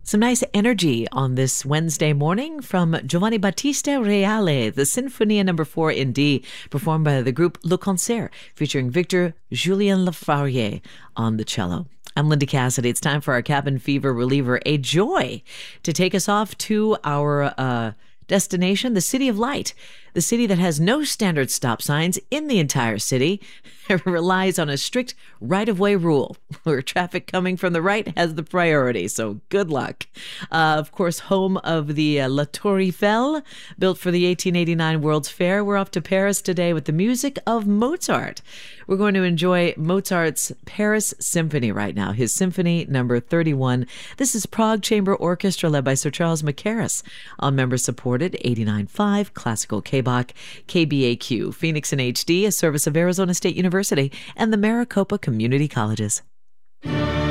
Some nice energy on this Wednesday morning from Giovanni Battista Reale, the Sinfonia No. 4 in D, performed by the group Le Concert, featuring Victor Julien Lafarrière on the cello. I'm Linda Cassidy. It's time for our cabin fever reliever, a joy to take us off to our destination, the City of Light, the city that has no standard stop signs in the entire city. It relies on a strict right-of-way rule where traffic coming from the right has the priority. So good luck. Of course, home of the La Tour Eiffel, built for the 1889 World's Fair. We're off to Paris today with the music of Mozart. We're going to enjoy Mozart's Paris Symphony right now, his Symphony No. 31. This is Prague Chamber Orchestra led by Sir Charles Mackerras. All members supported 89.5 Classical KBOC, KBAQ, Phoenix in HD, a service of Arizona State University and the Maricopa Community Colleges.